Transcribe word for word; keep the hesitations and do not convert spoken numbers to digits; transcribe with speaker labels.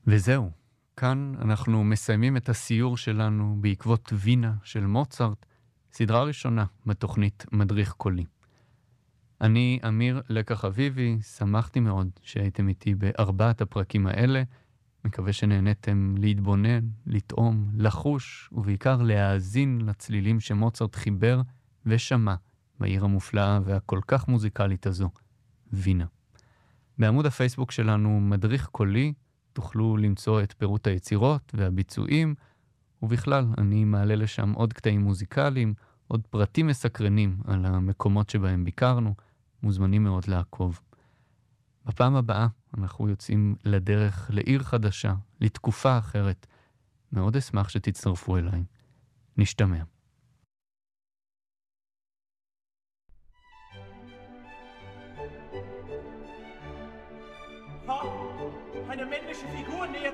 Speaker 1: וזהו, כאן אנחנו מסיימים את הסיור שלנו בעקבות וינה של מוצרט, סדרה ראשונה בתוכנית מדריך קולי. אני אמיר לקח אביבי, שמחתי מאוד שהייתם איתי בארבעת הפרקים האלה, מקווה שנהניתם להתבונן, לטעום, לחוש ובעיקר להאזין לצלילים שמוצרט חיבר ושמע בעיר המופלאה והכל כך מוזיקלית הזו, וינה. בעמוד הפייסבוק שלנו מדריך קולי, תוכלו למצוא את פירוט היצירות והביצועים, ובכלל אני מעלה לשם עוד קטעים מוזיקליים, עוד פרטים מסקרנים על המקומות שבהם ביקרנו, מוזמנים מאוד לעקוב. בפעם הבאה אנחנו יוצאים לדרך לעיר חדשה, לתקופה אחרת. מאוד אשמח שתצטרפו אליי. נשתמע.
Speaker 2: Ha, eine männliche Figur nähert